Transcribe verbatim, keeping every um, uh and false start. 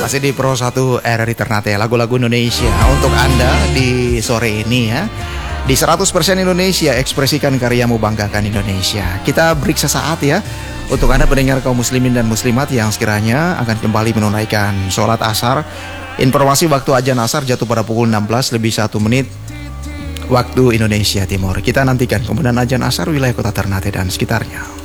Masih di Pro satu R R I Ternate, lagu-lagu Indonesia untuk Anda di sore ini ya. Di seratus persen Indonesia, ekspresikan karyamu, banggakan Indonesia. Kita break sesaat ya, untuk Anda pendengar kaum muslimin dan muslimat yang sekiranya akan kembali menunaikan sholat asar. Informasi waktu azan asar jatuh pada pukul enam belas lebih satu menit waktu Indonesia Timur. Kita nantikan kemudian azan asar wilayah kota Ternate dan sekitarnya.